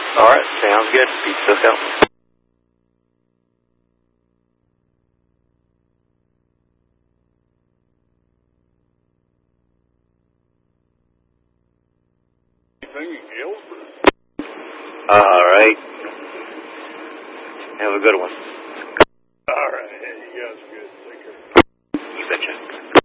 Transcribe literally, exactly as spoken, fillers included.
All right, sounds good. Be SoCal. Anything else? All right. Have a good one. All right. You guys are good. Take care. You betcha.